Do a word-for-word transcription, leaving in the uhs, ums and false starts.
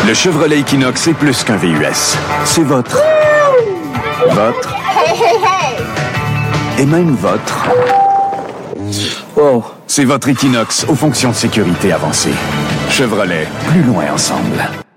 Le Chevrolet Equinox, c'est plus qu'un V U S. C'est votre. Votre. Hey, hey, hey! Et même votre. Wow. C'est votre Equinox aux fonctions de sécurité avancées. Chevrolet, plus loin ensemble.